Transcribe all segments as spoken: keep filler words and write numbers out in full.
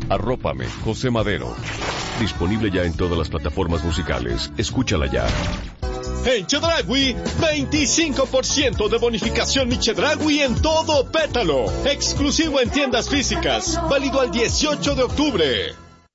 Arrópame, José Madero. Disponible ya en todas las plataformas musicales. Escúchala ya. En Chedraui, veinticinco por ciento de bonificación mi Chedraui en todo Pétalo. Exclusivo en tiendas físicas. Válido al dieciocho de octubre.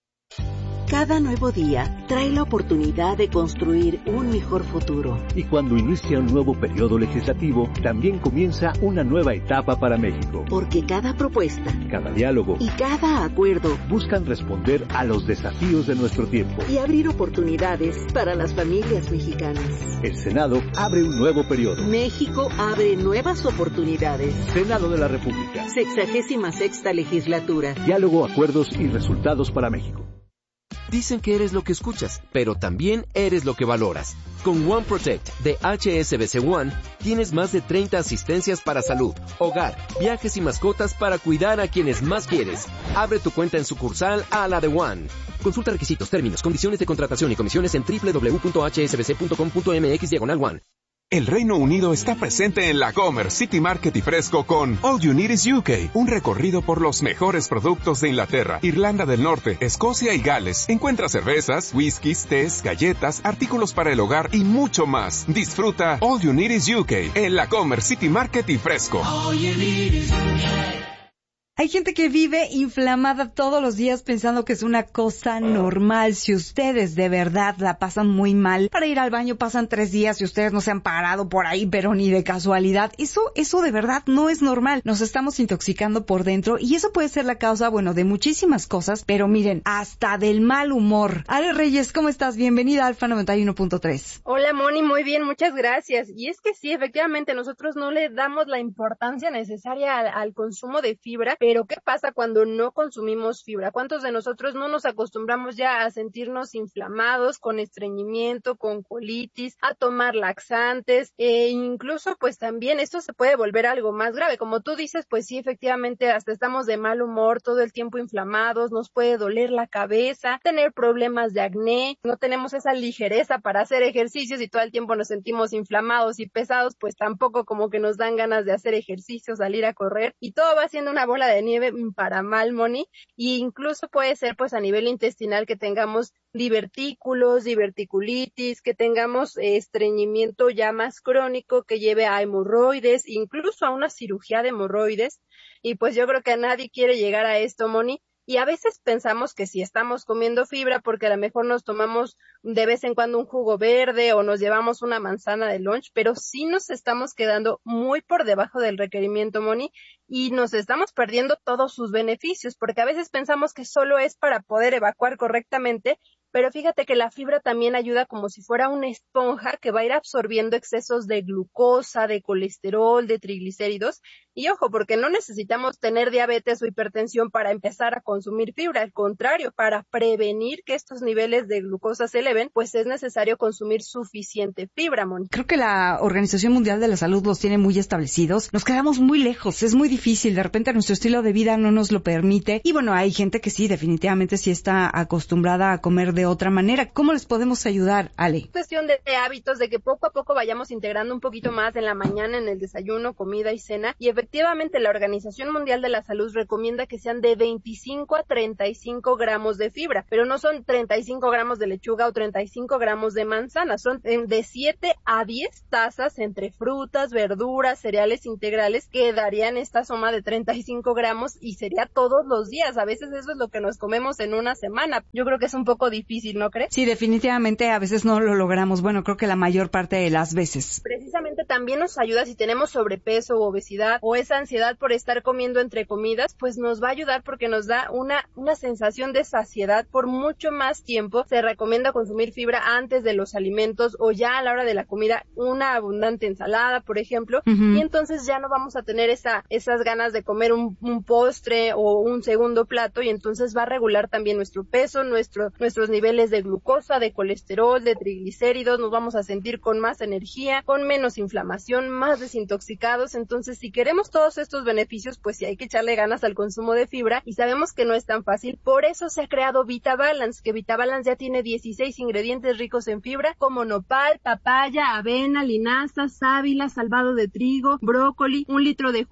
Cada nuevo día trae la oportunidad de construir un mejor futuro. Y cuando inicia un nuevo periodo legislativo, también comienza una nueva etapa para México. Porque cada propuesta, cada diálogo y cada acuerdo buscan responder a los desafíos de nuestro tiempo y abrir oportunidades para las familias mexicanas. El Senado abre un nuevo periodo. México abre nuevas oportunidades. Senado de la República. Sexagésima sexta legislatura. Diálogo, acuerdos y resultados para México. Dicen que eres lo que escuchas, pero también eres lo que valoras. Con One Protect de H S B C One, tienes más de treinta asistencias para salud, hogar, viajes y mascotas para cuidar a quienes más quieres. Abre tu cuenta en sucursal a la de One. Consulta requisitos, términos, condiciones de contratación y comisiones en doble u doble u doble u punto h s b c punto com punto m x diagonal one. El Reino Unido está presente en la Comer City Market y Fresco con All You Need is U K, un recorrido por los mejores productos de Inglaterra, Irlanda del Norte, Escocia y Gales. Encuentra cervezas, whiskies, tés, galletas, artículos para el hogar y mucho más. Disfruta All You Need is U K en la Comer City Market y Fresco. All you need is U K. Hay gente que vive inflamada todos los días pensando que es una cosa normal. Si ustedes de verdad la pasan muy mal, para ir al baño pasan tres días y ustedes no se han parado por ahí, pero ni de casualidad. Eso, eso de verdad no es normal. Nos estamos intoxicando por dentro y eso puede ser la causa, bueno, de muchísimas cosas, pero miren, hasta del mal humor. Ale Reyes, ¿cómo estás? Bienvenida a Alfa noventa y uno punto tres. Hola, Moni, muy bien, muchas gracias. Y es que sí, efectivamente, nosotros no le damos la importancia necesaria al, al consumo de fibra. Pero ¿qué pasa cuando no consumimos fibra? ¿Cuántos de nosotros no nos acostumbramos ya a sentirnos inflamados, con estreñimiento, con colitis, a tomar laxantes? E incluso, pues también esto se puede volver algo más grave. Como tú dices, pues sí, efectivamente, hasta estamos de mal humor, todo el tiempo inflamados, nos puede doler la cabeza, tener problemas de acné, no tenemos esa ligereza para hacer ejercicios y todo el tiempo nos sentimos inflamados y pesados, pues tampoco como que nos dan ganas de hacer ejercicio, salir a correr, y todo va siendo una bola de nieve para mal, Moni, y incluso puede ser pues a nivel intestinal que tengamos divertículos, diverticulitis, que tengamos eh, estreñimiento ya más crónico que lleve a hemorroides, incluso a una cirugía de hemorroides, y pues yo creo que a nadie quiere llegar a esto, Moni. Y a veces pensamos que si estamos comiendo fibra porque a lo mejor nos tomamos de vez en cuando un jugo verde o nos llevamos una manzana de lunch, pero sí nos estamos quedando muy por debajo del requerimiento, Moni, y nos estamos perdiendo todos sus beneficios, porque a veces pensamos que solo es para poder evacuar correctamente, pero fíjate que la fibra también ayuda como si fuera una esponja que va a ir absorbiendo excesos de glucosa, de colesterol, de triglicéridos. Y ojo, porque no necesitamos tener diabetes o hipertensión para empezar a consumir fibra. Al contrario, para prevenir que estos niveles de glucosa se eleven, pues es necesario consumir suficiente fibra, Moni. Creo que la Organización Mundial de la Salud los tiene muy establecidos. Nos quedamos muy lejos, es muy difícil. De repente nuestro estilo de vida no nos lo permite. Y bueno, hay gente que sí, definitivamente sí está acostumbrada a comer de otra manera. ¿Cómo les podemos ayudar, Ale? Es cuestión de, de hábitos, de que poco a poco vayamos integrando un poquito más en la mañana, en el desayuno, comida y cena. Y efectivamente la Organización Mundial de la Salud recomienda que sean de veinticinco a treinta y cinco gramos de fibra, pero no son treinta y cinco gramos de lechuga o treinta y cinco gramos de manzana, son de siete a diez tazas entre frutas, verduras, cereales integrales, que darían esta suma de treinta y cinco gramos y sería todos los días. A veces eso es lo que nos comemos en una semana. Yo creo que es un poco difícil, ¿no crees? Sí, definitivamente a veces no lo logramos. Bueno, creo que la mayor parte de las veces. Precisamente también nos ayuda si tenemos sobrepeso o obesidad o esa ansiedad por estar comiendo entre comidas, pues nos va a ayudar porque nos da una, una sensación de saciedad por mucho más tiempo. Se recomienda consumir fibra antes de los alimentos o ya a la hora de la comida, una abundante ensalada, por ejemplo, uh-huh. Y entonces ya no vamos a tener esa, esas ganas de comer un, un postre o un segundo plato, y entonces va a regular también nuestro peso, nuestro, nuestros niveles de glucosa, de colesterol, de triglicéridos, nos vamos a sentir con más energía, con menos inflamación, más desintoxicados. Entonces, si queremos todos estos beneficios, pues sí hay que echarle ganas al consumo de fibra, y sabemos que no es tan fácil. Por eso se ha creado VitaBalance, que VitaBalance ya tiene dieciséis ingredientes ricos en fibra, como nopal, papaya, avena, linaza, sábila, salvado de trigo, brócoli, un litro de jugo de no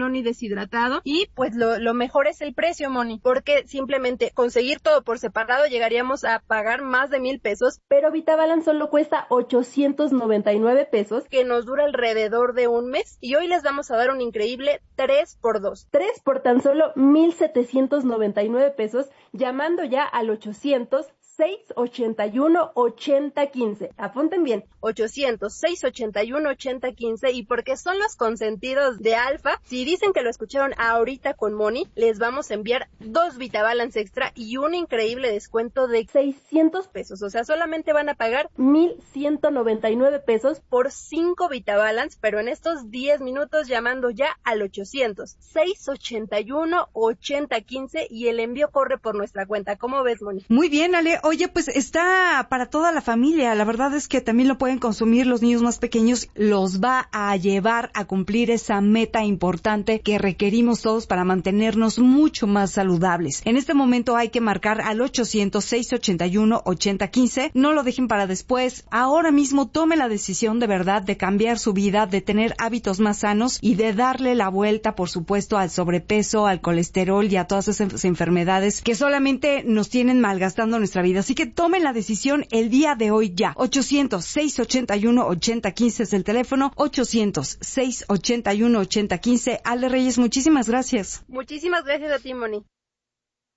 no ni deshidratado. Y pues lo, lo mejor es el precio, Moni, porque simplemente conseguir todo por separado llegaríamos a pagar más de mil pesos, pero VitaBalance solo cuesta ochocientos noventa y nueve pesos, que nos dura alrededor de un mes. Y hoy les vamos a dar un increíble tres por dos. tres por tan solo mil setecientos noventa y nueve pesos, llamando ya al ochocientos seis ochenta y uno ochenta quince. Apunten bien, ochocientos seis ochenta y uno ochenta quince, y porque son los consentidos de Alfa, si dicen que lo escucharon ahorita con Moni, les vamos a enviar dos VitaBalance extra y un increíble descuento de seiscientos pesos. O sea, solamente van a pagar mil ciento noventa y nueve pesos por cinco VitaBalance, pero en estos diez minutos llamando ya al ochocientos seis ochenta y uno ochenta quince, y el envío corre por nuestra cuenta. ¿Cómo ves, Moni? Muy bien, Ale. Oye, pues está para toda la familia. La verdad es que también lo pueden consumir los niños más pequeños. Los va a llevar a cumplir esa meta importante que requerimos todos para mantenernos mucho más saludables. En este momento hay que marcar al ochocientos seis ochenta y uno ochenta quince. No lo dejen para después. Ahora mismo tome la decisión de verdad de cambiar su vida, de tener hábitos más sanos y de darle la vuelta, por supuesto, al sobrepeso, al colesterol y a todas esas enfermedades que solamente nos tienen malgastando nuestra vida. Así que tomen la decisión el día de hoy ya. ochocientos seis ochenta y uno ochenta quince es el teléfono. ochocientos seis ochenta y uno ochenta quince. Ale Reyes, muchísimas gracias. Muchísimas gracias a ti, Moni.